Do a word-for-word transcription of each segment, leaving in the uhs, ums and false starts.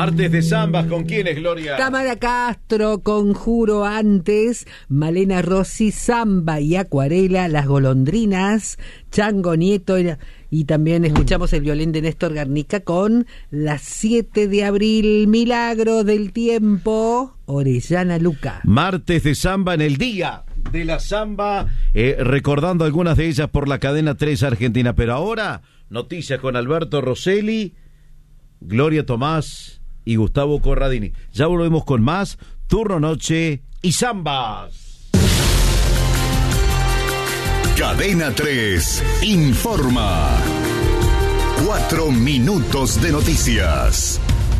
Martes de zambas, ¿con quiénes, Gloria? Tamara Castro, Conjuro Antes, Malena Rossi, Zamba y Acuarela, Las Golondrinas, Chango Nieto y, y también escuchamos el violín de Néstor Garnica con Las siete de abril, Milagro del Tiempo, Orellana Luca. Martes de zamba en el día de la zamba, eh, recordando algunas de ellas por la cadena tres Argentina, pero ahora noticias con Alberto Rosselli, Gloria Tomás y Gustavo Corradini. Ya volvemos con más Turno Noche y Zambas. Cadena tres informa. Cuatro minutos de noticias.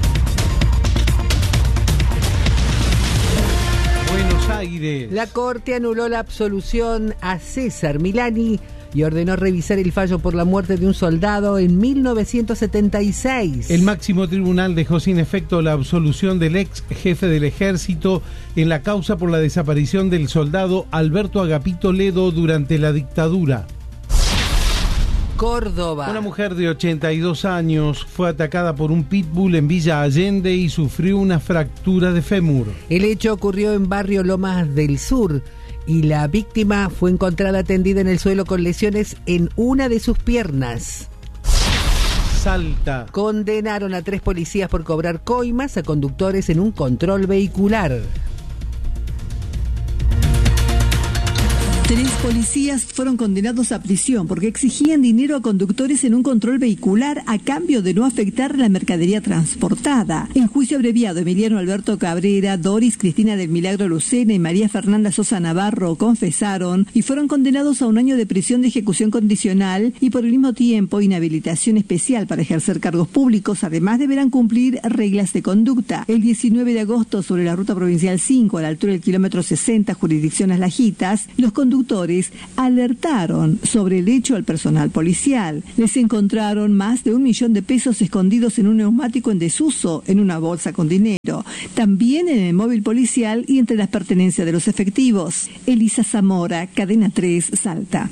Buenos Aires. La Corte anuló la absolución a César Milani y ordenó revisar el fallo por la muerte de un soldado en mil novecientos setenta y seis. El máximo tribunal dejó sin efecto la absolución del ex jefe del ejército en la causa por la desaparición del soldado Alberto Agapito Ledo durante la dictadura. Córdoba. Una mujer de ochenta y dos años fue atacada por un pitbull en Villa Allende y sufrió una fractura de fémur. El hecho ocurrió en Barrio Lomas del Sur y la víctima fue encontrada tendida en el suelo con lesiones en una de sus piernas. Salta. Condenaron a tres policías por cobrar coimas a conductores en un control vehicular. Tres policías fueron condenados a prisión porque exigían dinero a conductores en un control vehicular a cambio de no afectar la mercadería transportada. En juicio abreviado, Emiliano Alberto Cabrera, Doris Cristina del Milagro Lucena y María Fernanda Sosa Navarro confesaron y fueron condenados a un año de prisión de ejecución condicional y por el mismo tiempo inhabilitación especial para ejercer cargos públicos. Además, deberán cumplir reglas de conducta. El diecinueve de agosto, sobre la ruta provincial cinco, a la altura del kilómetro sesenta, jurisdicción Las Lajitas, los conductores alertaron sobre el hecho al personal policial. Les encontraron más de un millón de pesos escondidos en un neumático en desuso, en una bolsa con dinero, también en el móvil policial y entre las pertenencias de los efectivos. Elisa Zamora, Cadena tres, Salta.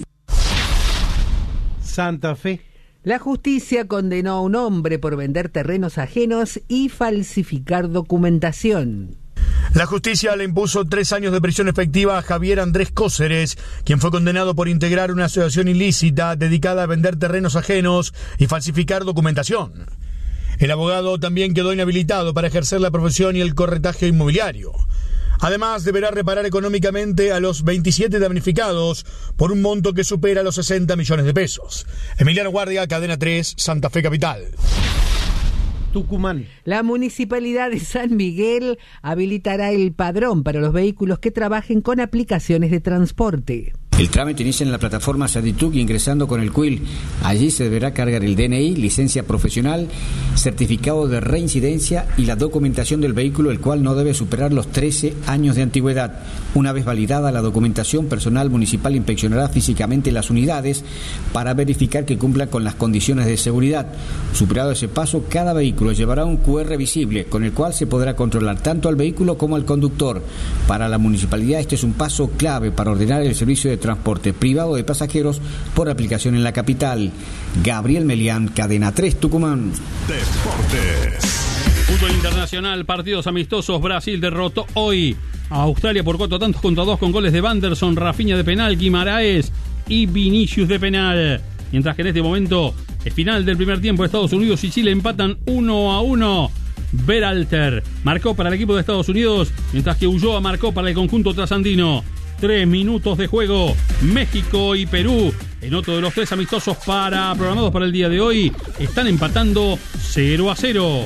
Santa Fe. La justicia condenó a un hombre por vender terrenos ajenos y falsificar documentación. La justicia le impuso tres años de prisión efectiva a Javier Andrés Cóceres, quien fue condenado por integrar una asociación ilícita dedicada a vender terrenos ajenos y falsificar documentación. El abogado también quedó inhabilitado para ejercer la profesión y el corretaje inmobiliario. Además, deberá reparar económicamente a los veintisiete damnificados por un monto que supera los sesenta millones de pesos. Emiliano Guardia, Cadena tres, Santa Fe Capital. Tucumán. La Municipalidad de San Miguel habilitará el padrón para los vehículos que trabajen con aplicaciones de transporte. El trámite inicia en la plataforma Sadituc ingresando con el Q I L. Allí se deberá cargar el D N I, licencia profesional, certificado de reincidencia y la documentación del vehículo, el cual no debe superar los trece años de antigüedad. Una vez validada la documentación, personal municipal inspeccionará físicamente las unidades para verificar que cumplan con las condiciones de seguridad. Superado ese paso, cada vehículo llevará un Q R visible, con el cual se podrá controlar tanto al vehículo como al conductor. Para la municipalidad este es un paso clave para ordenar el servicio de transporte privado de pasajeros por aplicación en la capital. Gabriel Melián, Cadena tres, Tucumán. Deportes. Fútbol internacional, partidos amistosos. Brasil derrotó hoy a Australia por cuatro tantos contra dos con goles de Wanderson, Rafinha de penal, Guimaraes y Vinicius de penal. Mientras que en este momento, el final del primer tiempo, Estados Unidos y Chile empatan uno a uno. Berhalter marcó para el equipo de Estados Unidos, mientras que Ulloa marcó para el conjunto trasandino. Tres minutos de juego, México y Perú, en otro de los tres amistosos para programados para el día de hoy, están empatando cero a cero.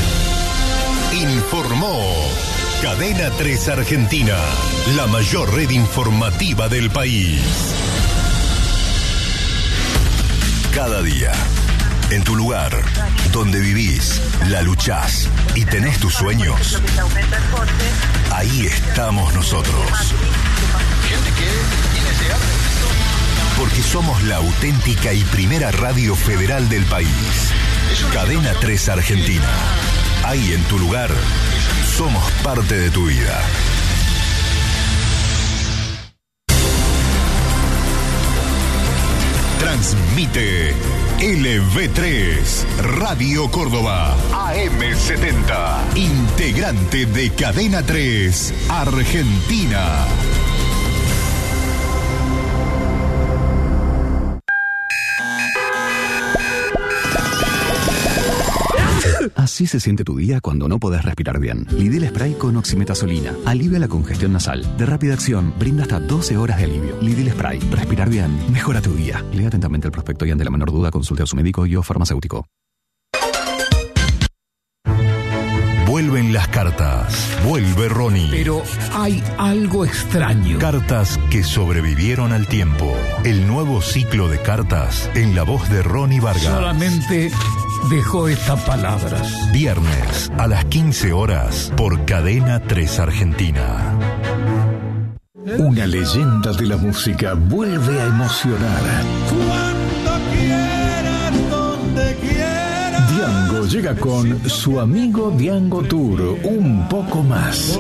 Informó Cadena tres Argentina, la mayor red informativa del país. Cada día, en tu lugar, donde vivís, la luchás y tenés tus sueños, ahí estamos nosotros. Porque somos la auténtica y primera radio federal del país. Cadena tres Argentina. Ahí en tu lugar, somos parte de tu vida. Transmite L V tres, Radio Córdoba, A M setenta, integrante de Cadena tres, Argentina. Así se siente tu día cuando no podés respirar bien. Lidl Spray con oximetazolina. Alivia la congestión nasal. De rápida acción, brinda hasta doce horas de alivio. Lidl Spray. Respirar bien. Mejora tu día. Lea atentamente el prospecto y ante la menor duda consulte a su médico y o farmacéutico. Vuelven las cartas. Vuelve Ronnie. Pero hay algo extraño. Cartas que sobrevivieron al tiempo. El nuevo ciclo de cartas en la voz de Ronnie Vargas. Solamente dejó estas palabras. Viernes a las quince horas por Cadena tres Argentina. Una leyenda de la música vuelve a emocionar. Cuando quieras, donde quieras. Diango llega con su amigo Diango Tour, un poco más.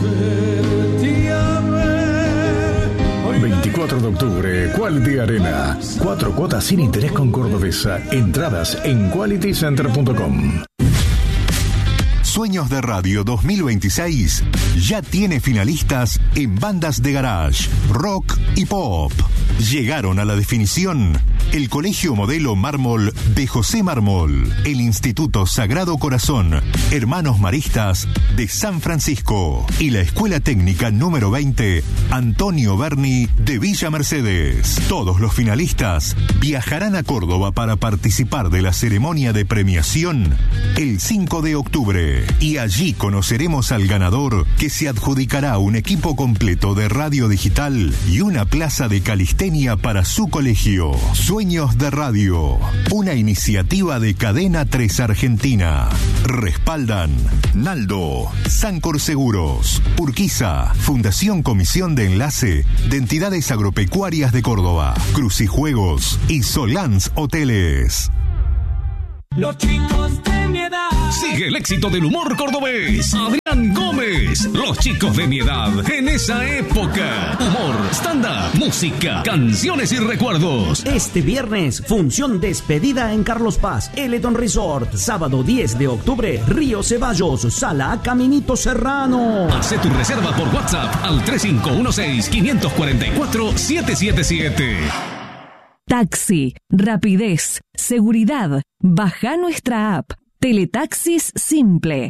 veinticuatro de octubre, Quality Arena. Cuatro cuotas sin interés con Cordobesa. Entradas en quality center punto com. Sueños de Radio dos mil veintiséis ya tiene finalistas en bandas de garage, rock y pop. Llegaron a la definición el Colegio Modelo Mármol de José Mármol, el Instituto Sagrado Corazón, Hermanos Maristas de San Francisco y la Escuela Técnica número veinte, Antonio Berni de Villa Mercedes. Todos los finalistas viajarán a Córdoba para participar de la ceremonia de premiación el cinco de octubre. Y allí conoceremos al ganador, que se adjudicará un equipo completo de radio digital y una plaza de calistenia para su colegio. Sueños de Radio, una iniciativa de Cadena tres Argentina. Respaldan Naldo, Sancor Seguros, Urquiza, Fundación Comisión de Enlace de Entidades Agropecuarias de Córdoba, Crucijuegos y Solans Hoteles. Los chicos de mi edad. Sigue el éxito del humor cordobés. Adrián Gómez. Los chicos de mi edad en esa época. Humor, stand-up, música, canciones y recuerdos. Este viernes, función despedida en Carlos Paz, Eleton Resort. Sábado diez de octubre, Río Ceballos, Sala Caminito Serrano. Hacé tu reserva por WhatsApp al tres cinco uno seis, cinco cuatro cuatro, siete siete siete. Taxi, rapidez, seguridad. Baja nuestra app. Teletaxis Simple.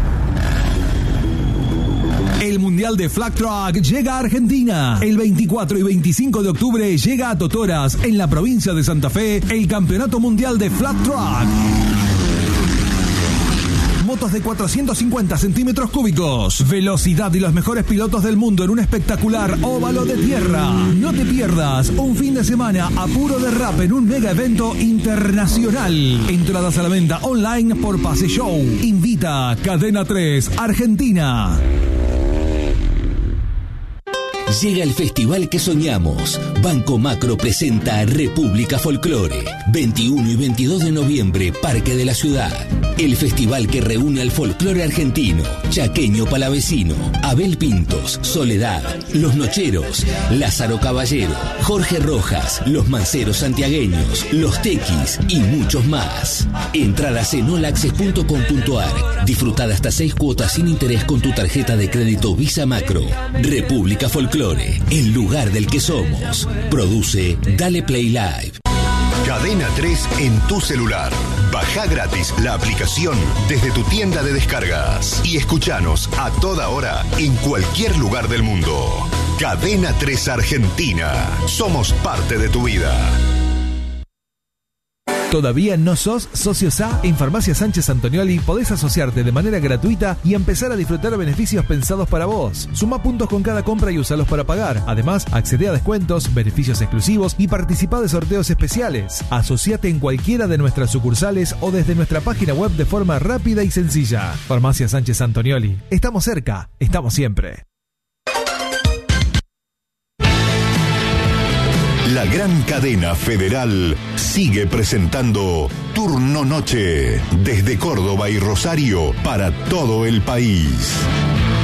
El Mundial de Flag Truck llega a Argentina. El veinticuatro y veinticinco de octubre llega a Totoras, en la provincia de Santa Fe, el Campeonato Mundial de Flag Truck. Motos de cuatrocientos cincuenta centímetros cúbicos, velocidad y los mejores pilotos del mundo en un espectacular óvalo de tierra. No te pierdas un fin de semana a puro derrape en un mega evento internacional. Entradas a la venta online por Pase Show. Invita Cadena tres Argentina. Llega el festival que soñamos. Banco Macro presenta República Folclore. veintiuno y veintidós de noviembre, Parque de la Ciudad. El festival que reúne al folclore argentino, chaqueño palavecino, Abel Pintos, Soledad, Los Nocheros, Lázaro Caballero, Jorge Rojas, Los Manceros Santiagueños, Los Tequis y muchos más. Entradas en olaxes punto com punto ar. Disfrutad hasta seis cuotas sin interés con tu tarjeta de crédito Visa Macro. República Folclore, el lugar del que somos. Produce Dale Play Live. Cadena tres en tu celular. Baja gratis la aplicación desde tu tienda de descargas y escuchanos a toda hora en cualquier lugar del mundo. Cadena tres Argentina. Somos parte de tu vida. ¿Todavía no sos socio S A? En Farmacia Sánchez Antonioli podés asociarte de manera gratuita y empezar a disfrutar beneficios pensados para vos. Suma puntos con cada compra y usalos para pagar. Además, accede a descuentos, beneficios exclusivos y participa de sorteos especiales. Asociate en cualquiera de nuestras sucursales o desde nuestra página web de forma rápida y sencilla. Farmacia Sánchez Antonioli. Estamos cerca, estamos siempre. La gran cadena federal sigue presentando Turno Noche desde Córdoba y Rosario para todo el país.